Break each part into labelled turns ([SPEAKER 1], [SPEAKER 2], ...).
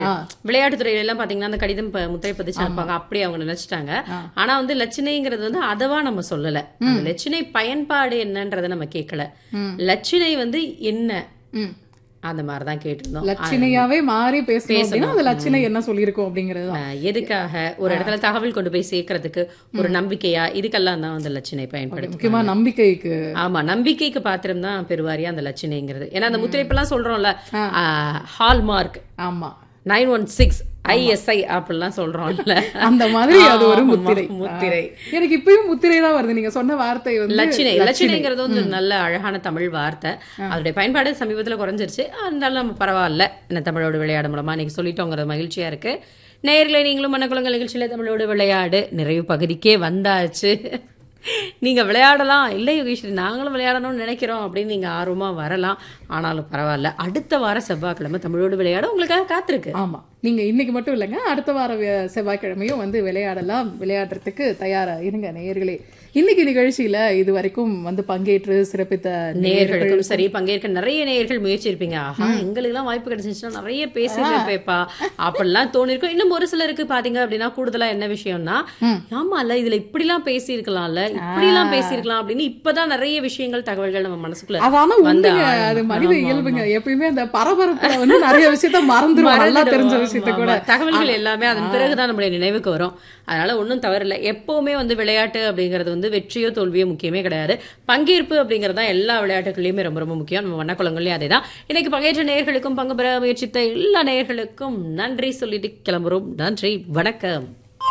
[SPEAKER 1] விளையாட்டு துறையில எல்லாம் பாத்தீங்கன்னா அந்த கடிதம் முத்திரை பதிச்சு அனுப்பாங்க, அப்படி அவங்க நினைச்சிட்டாங்க. ஆனா வந்து லட்சணைங்கிறது வந்து அதவா நம்ம சொல்லல. லட்சணை பயன்பாடு என்னன்றத நம்ம கேட்கல. லட்சணை வந்து என்ன அந்த மாதிரிதான் கேட்டிருந்தோம்.
[SPEAKER 2] லட்சணையாவே மாறி பேசணும். அந்த லட்சணை என்ன சொல்லியிருக்கோம் அப்படிங்கறது
[SPEAKER 1] எதுக்காக ஒரு இடத்துல தகவல் கொண்டு போய் சேர்க்கறதுக்கு, ஒரு நம்பிக்கையா, இதுக்கெல்லாம் தான் அந்த லட்சணை பயன்படுது.
[SPEAKER 2] முக்கியமா நம்பிக்கைக்கு.
[SPEAKER 1] ஆமா, நம்பிக்கைக்கு பாத்திரம் தான் பெருவாரியா அந்த லட்சணைங்கிறது. ஏன்னா அந்த முத்திரைப்பெல்லாம் சொல்றோம்ல, ஹால்மார்க்,
[SPEAKER 2] ஆமா
[SPEAKER 1] 916 ISI அப்படிலாம் சொல்றோம்ல,
[SPEAKER 2] அந்த மாதிரி அது ஒரு முத்திரை.
[SPEAKER 1] முத்திரை
[SPEAKER 2] எனக்கு இப்பயும் முத்திரை தான் வருது. நீங்க சொன்ன வார்த்தை வந்து
[SPEAKER 1] லட்சணை. லட்சணைங்கிறது வந்து நல்ல அழகான தமிழ் வார்த்தை. அதோடைய பயன்பாடு சமீபத்துல குறைஞ்சிருச்சு. அதனால நம்ம பரவாயில்ல, என்ன தமிழோடு விளையாடு மூலமா நீங்க சொல்லிட்டோங்கிறது மகிழ்ச்சியா இருக்கு. நேயர்களே, நீங்களும் மனக்குளங்கள் நிகழ்ச்சியில தமிழோடு விளையாடு நிறைவு பகுதிக்கே வந்தாச்சு. நீங்க விளையாடலாம், இல்லை யோகேஸ்வரி நாங்களும் விளையாடணும்னு நினைக்கிறோம் அப்படின்னு நீங்க ஆர்வமா வரலாம். ஆனாலும் பரவாயில்ல, அடுத்த வாரம் செவ்வாய்க்கிழமை தமிழோடு விளையாட உங்களுக்காக காத்திருக்கு.
[SPEAKER 2] ஆமா, நீங்க இன்னைக்கு மட்டும் இல்லைங்க, அடுத்த வாரம் செவ்வாய்க்கிழமையும் வந்து விளையாடலாம். விளையாடுறதுக்கு தயாரா இருங்க நேயர்களே. இன்னைக்கு நிகழ்ச்சியில இது வரைக்கும் வந்து பங்கேற்று சிறப்பித்த
[SPEAKER 1] நேயர்களுக்கும் சரி, பங்கேற்க நிறைய நேயர்கள் முயற்சி இருப்பீங்க. ஆஹா, எங்களுக்கு எல்லாம் வாய்ப்பு கிடைச்சிச்சுன்னா நிறைய பேசிருப்பேப்பா அப்படிலாம் தோணிருக்கும். இன்னும் ஒரு சிலருக்கு பாத்தீங்க அப்படின்னா கூடுதலா என்ன விஷயம்னா, ஆமா இல்ல இதுல இப்படி எல்லாம் பேசி இருக்கலாம்ல, இப்படி எல்லாம் பேசி இருக்கலாம் அப்படின்னு இப்பதான் நிறைய விஷயங்கள் தகவல்கள் நம்ம மனசுக்குள்ள
[SPEAKER 2] வந்து அது மனித இயல்புங்க. எப்பயுமே அந்த பரபரப்புல வந்து நிறைய விஷயத்த மறந்துடும். தெரிஞ்ச விஷயத்த கூட
[SPEAKER 1] தகவல்கள் எல்லாமே அதன் பிறகுதான் நம்மளுடைய நினைவுக்கு வரும். அதனால ஒன்னும் தவறில்லை. எப்பவுமே வந்து விளையாட்டு அப்படிங்கிறது வந்து வெற்றியோ தோல்வியோ முக்கியமே கிடையாது. பங்கேற்பு அப்படிங்கறதா எல்லா விளையாட்டுகளையுமே ரொம்ப ரொம்ப முக்கியம். நம்ம வண்ணக்குளங்களையும் அதேதான். இன்னைக்கு பங்கேற்ற நேயர்களுக்கும் பங்கு பெற முயற்சித்த எல்லா நேயர்களுக்கும் நன்றி சொல்லிட்டு கிளம்புறோம். நன்றி, வணக்கம்.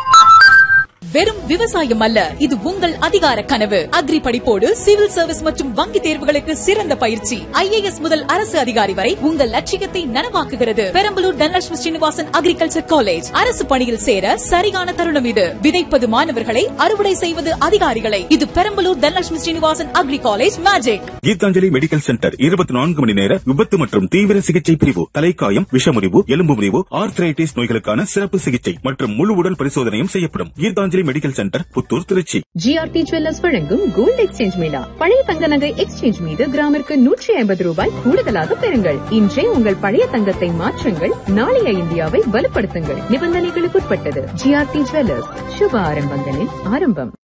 [SPEAKER 3] வெறும் விவசாயம் அல்ல, இது உங்கள் அதிகார கனவு. அக்ரி படிப்போடு சிவில் சர்வீஸ் மற்றும் வங்கி தேர்வுகளுக்கு சிறந்த பயிற்சி. IAS முதல் அரசு அதிகாரி வரை உங்கள் லட்சியத்தை நனவாக்குகிறது. Perambalur Dhanalakshmi Srinivasan agriculture college. அரசு பணியில் சேர சரியான தருணம் இது. விதைப்பது மாணவர்களை, அறுவடை செய்வது அதிகாரிகளை. இது Perambalur Dhanalakshmi Srinivasan agri college magic.
[SPEAKER 4] Gitanjali medical centre 24 மணி நேர விபத்து மற்றும் தீவிர சிகிச்சை பிரிவு. தலைக்காயம், விஷமுறிவு, எலும்பு முறிவு, ஆர்த்ரைட்டிஸ் நோய்களுக்கான சிறப்பு சிகிச்சை மற்றும் முழு உடல் பரிசோதனையும் செய்யப்படும். Gitanjali medical centre, Puthur, Trichy.
[SPEAKER 5] GRT jewellers வழங்கும் கோல்ட் எக்ஸ்சேஞ்ச் மேளா. பழைய தங்க நகை எக்ஸ்சேஞ்ச் மீது கிராமிற்கு 150 ரூபாய் கூடுதலாக பெறுங்கள். இன்றே உங்கள் பழைய தங்கத்தை மாற்றுங்கள். நாளைய இந்தியாவை வலுப்படுத்துங்கள். நிபந்தனைகளுக்குட்பட்டது. GRT ஜுவல்லர்ஸ், சுப ஆரம்பங்களின் ஆரம்பம்.